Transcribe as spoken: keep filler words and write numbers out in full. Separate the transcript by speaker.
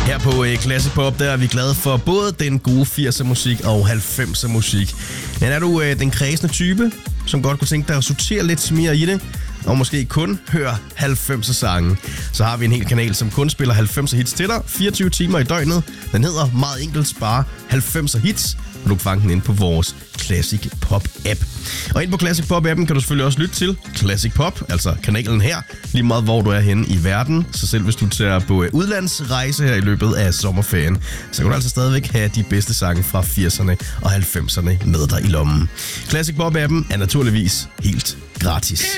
Speaker 1: Her på uh, Classic Pop, der er vi glade for både den gode firser musik og halvfemser musik. Men er du uh, den kredsende type, som godt kunne tænke dig at sortere lidt mere i det, og måske kun høre halvfemser sange, så har vi en hel kanal, som kun spiller halvfemser hits til dig, fireogtyve timer i døgnet. Den hedder meget enkelt bare halvfemser hits, og du kan fange den ind på vores Classic Pop app. Og ind på Classic Pop appen kan du selvfølgelig også lytte til Classic Pop, altså kanalen her, lige meget hvor du er henne i verden. Så selv hvis du tager på udlandsrejse her i løbet af sommerferien, så kan du altså stadigvæk have de bedste sange fra firserne og halvfemserne med dig i lommen. Classic Pop appen er naturligvis helt gratis.